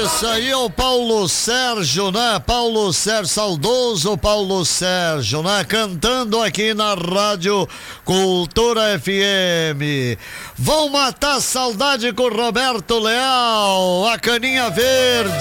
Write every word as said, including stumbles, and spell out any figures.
Isso aí é o Paulo Sérgio, né? Paulo Sérgio, saudoso Paulo Sérgio, né? Cantando aqui na Rádio Cultura F M. Vão matar a saudade com Roberto Leal, a caninha verde.